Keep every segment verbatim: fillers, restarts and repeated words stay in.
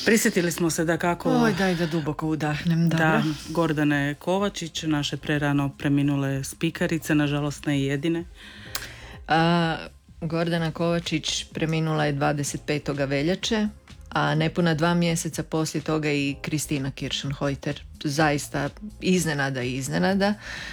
Prisjetili smo se da kako... Oj, daj da duboko udahnem, dobro. Da, Gordane Kovačić, naše prerano preminule spikarice, nažalost ne jedine. A, Gordana Kovačić preminula je dvadeset petog veljače, a nepuna dva mjeseca poslije toga i Kristina Kiršenhojter. Zaista iznenada i iznenada.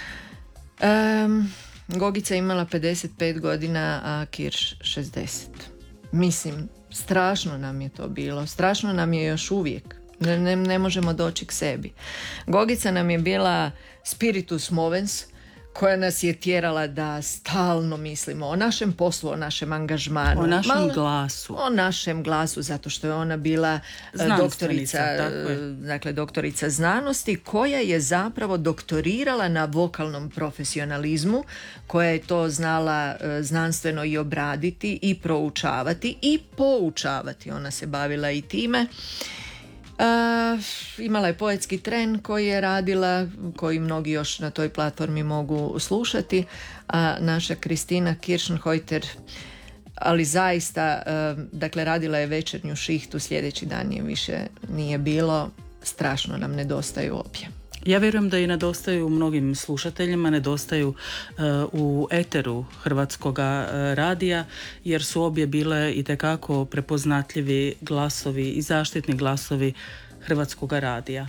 Um, Gogica je imala pedeset pet godina, a Kirš šezdeset. Mislim, strašno nam je to bilo. Strašno nam je još uvijek. Ne, ne, ne možemo doći k sebi. Gogica nam je bila spiritus movens, koja nas je tjerala da stalno mislimo o našem poslu, o našem angažmanu. O našem Malo, glasu. O našem glasu, zato što je ona bila doktorica, dakle, doktorica znanosti, koja je zapravo doktorirala na vokalnom profesionalizmu, koja je to znala znanstveno i obraditi i proučavati i poučavati. Ona se bavila i time. Uh, imala je poetski tren koji je radila, koji mnogi još na toj platformi mogu slušati, a naša Kristina Kiršenhojter, ali zaista, uh, dakle, radila je večernju šihtu, sljedeći dan je više nije bilo, strašno nam nedostaju obje. Ja vjerujem da i nedostaju mnogim slušateljima, nedostaju uh, u eteru Hrvatskog radija, jer su obje bile itekako prepoznatljivi glasovi i zaštitni glasovi Hrvatskog radija.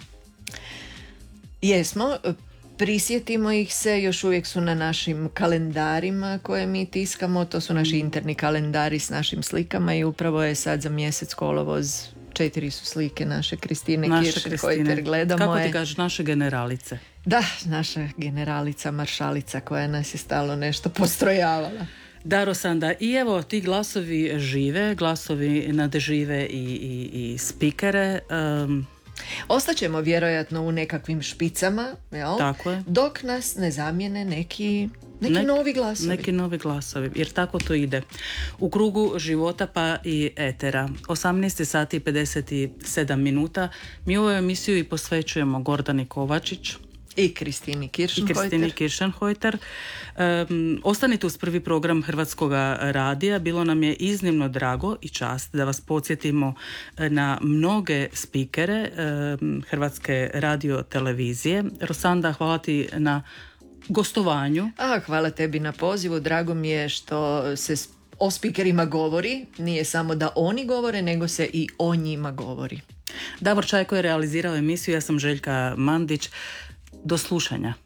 Jesmo, prisjetimo ih se, još uvijek su na našim kalendarima koje mi tiskamo, to su naši interni kalendari s našim slikama i upravo je sad za mjesec kolovoz. Četiri su slike naše Kristine Kiršenhojter, gledamo. Kako ti je... kažeš, naše generalice? Da, naša generalica, maršalica koja nas je stalno nešto postrojavala. Da, Rosanda, i evo ti glasovi žive, glasovi nadžive i, i, i spikere. Um... Ostaćemo vjerojatno u nekakvim špicama, jel? Tako je. Dok nas ne zamijene neki... Neki Nek, novi glasovi. Neki novi glasovi, jer tako to ide. U krugu života pa i etera. osamnaest sati i pedeset sedam minuta. Mi ovu emisiju i posvećujemo Gordani Kovačić. I Kristini Kiršenhojter. I Kristini Kiršenhojter. Um, ostanite uz prvi program Hrvatskog radija. Bilo nam je iznimno drago i čast da vas podsjetimo na mnoge spikere um, Hrvatske radio televizije. Rosanda, hvala ti na gostovanju. A, hvala tebi na pozivu. Drago mi je što se o spikerima govori. Nije samo da oni govore, nego se i o njima govori. Davor Čajko je realizirao emisiju. Ja sam Željka Mandić. Do slušanja.